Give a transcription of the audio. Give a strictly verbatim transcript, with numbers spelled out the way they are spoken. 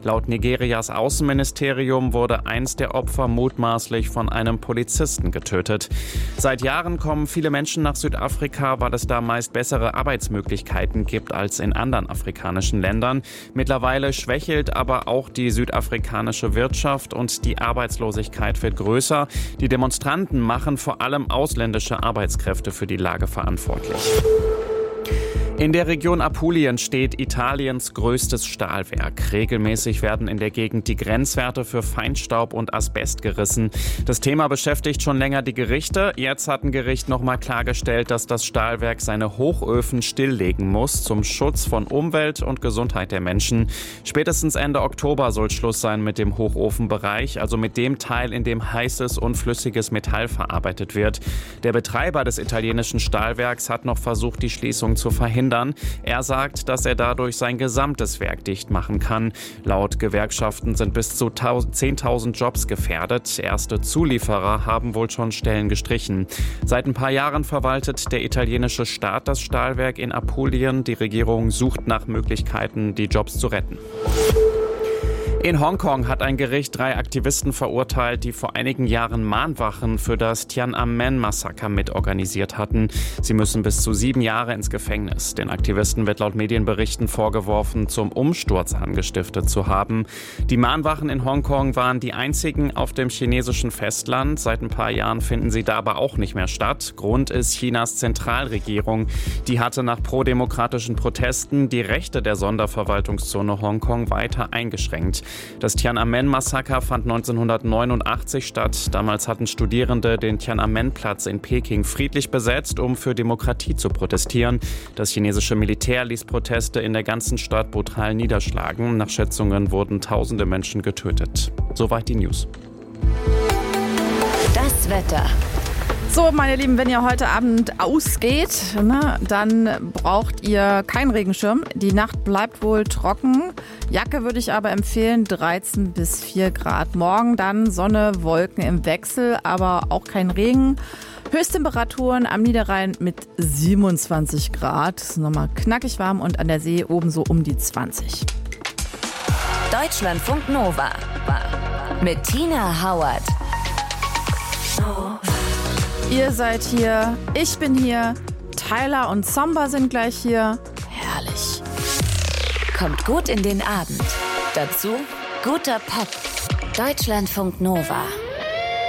Laut Nigerias Außenministerium wurde eins der Opfer mutmaßlich von einem Polizisten getötet. Seit Jahren kommen viele Menschen nach Südafrika, weil es da meist bessere Arbeitsmöglichkeiten gibt als in anderen afrikanischen Ländern. Mittlerweile schwächelt aber auch die südafrikanische Wirtschaft und die Arbeitslosigkeit wird größer. Die Demonstranten machen vor allem ausländische Arbeitskräfte für die Lage verantwortlich. In der Region Apulien steht Italiens größtes Stahlwerk. Regelmäßig werden in der Gegend die Grenzwerte für Feinstaub und Asbest gerissen. Das Thema beschäftigt schon länger die Gerichte. Jetzt hat ein Gericht nochmal klargestellt, dass das Stahlwerk seine Hochöfen stilllegen muss zum Schutz von Umwelt und Gesundheit der Menschen. Spätestens Ende Oktober soll Schluss sein mit dem Hochofenbereich, also mit dem Teil, in dem heißes und flüssiges Metall verarbeitet wird. Der Betreiber des italienischen Stahlwerks hat noch versucht, die Schließung zu verhindern. Er sagt, dass er dadurch sein gesamtes Werk dicht machen kann. Laut Gewerkschaften sind bis zu zehntausend Jobs gefährdet. Erste Zulieferer haben wohl schon Stellen gestrichen. Seit ein paar Jahren verwaltet der italienische Staat das Stahlwerk in Apulien. Die Regierung sucht nach Möglichkeiten, die Jobs zu retten. In Hongkong hat ein Gericht drei Aktivisten verurteilt, die vor einigen Jahren Mahnwachen für das Tiananmen-Massaker mitorganisiert hatten. Sie müssen bis zu sieben Jahre ins Gefängnis. Den Aktivisten wird laut Medienberichten vorgeworfen, zum Umsturz angestiftet zu haben. Die Mahnwachen in Hongkong waren die einzigen auf dem chinesischen Festland. Seit ein paar Jahren finden sie da aber auch nicht mehr statt. Grund ist Chinas Zentralregierung. Die hatte nach prodemokratischen Protesten die Rechte der Sonderverwaltungszone Hongkong weiter eingeschränkt. Das Tiananmen-Massaker fand neunzehnhundertneunundachtzig statt. Damals hatten Studierende den Tiananmen-Platz in Peking friedlich besetzt, um für Demokratie zu protestieren. Das chinesische Militär ließ Proteste in der ganzen Stadt brutal niederschlagen. Nach Schätzungen wurden tausende Menschen getötet. Soweit die News. Das Wetter. So, meine Lieben, wenn ihr heute Abend ausgeht, ne, dann braucht ihr keinen Regenschirm. Die Nacht bleibt wohl trocken. Jacke würde ich aber empfehlen, dreizehn bis vier Grad. Morgen dann Sonne, Wolken im Wechsel, aber auch kein Regen. Höchsttemperaturen am Niederrhein mit siebenundzwanzig Grad. Das ist nochmal knackig warm und an der See oben so um die zwanzig. Deutschlandfunk Nova mit Tina Hauert. Ihr seid hier, ich bin hier, Tyler und Samba sind gleich hier. Herrlich. Kommt gut in den Abend. Dazu guter Pop. Deutschlandfunk Nova.